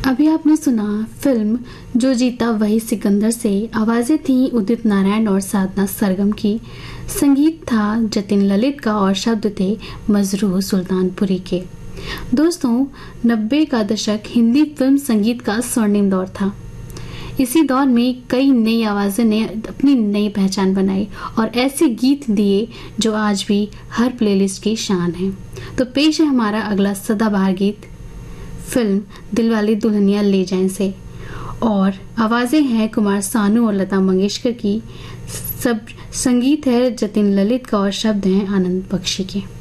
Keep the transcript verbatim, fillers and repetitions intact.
अभी आपने सुना फिल्म जो जीता वही सिकंदर से। आवाजें थी उदित नारायण और साधना सरगम की। संगीत था जतिन ललित का और शब्द थे मजरूह सुल्तानपुरी के। दोस्तों, नब्बे का दशक हिंदी फिल्म संगीत का स्वर्णिम दौर था। इसी दौर में कई नई आवाजें ने अपनी नई पहचान बनाई और ऐसे गीत दिए जो आज भी हर प्लेलिस्ट की शान है। तो पेश है हमारा अगला सदाबहार गीत फिल्म दिलवाले दुल्हनिया ले जाएं से, और आवाजें हैं कुमार सानू और लता मंगेशकर की। सब संगीत है जतिन ललित का और शब्द हैं आनंद बख्शी के।